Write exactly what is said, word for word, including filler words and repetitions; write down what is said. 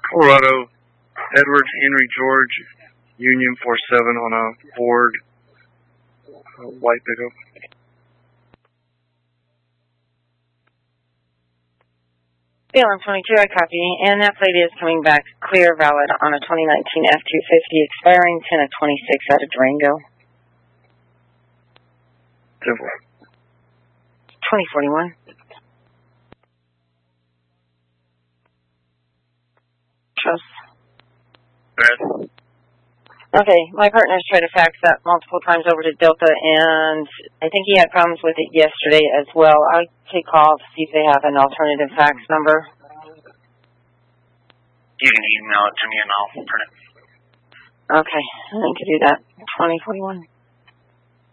Colorado, Edwards Henry George, Union four seven on a Ford uh, white pickup. Salem twenty-two, I copy. And that plate is coming back clear, valid on a twenty nineteen F two fifty, expiring ten of twenty-six out of Durango. Simple. twenty forty-one. Trust. Red. Okay, my partner's tried to fax that multiple times over to Delta, and I think he had problems with it yesterday as well. I'll take calls to see if they have an alternative fax number. You can email it to me and I'll print it. Okay, I can do that. twenty forty-one.